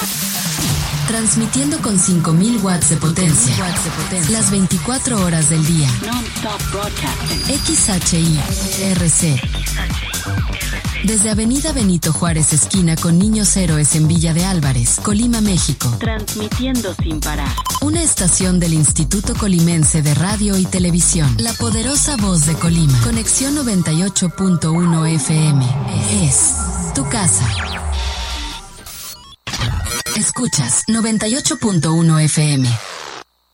Transmitiendo con 5.000 watts de potencia. Las 24 horas del día. XHI-RC. Desde Avenida Benito Juárez, esquina con Niños Héroes en Villa de Álvarez, Colima, México. Transmitiendo sin parar. Una estación del Instituto Colimense de Radio y Televisión. La poderosa voz de Colima. Conexión 98.1 FM. Es tu casa. Escuchas 98.1 FM.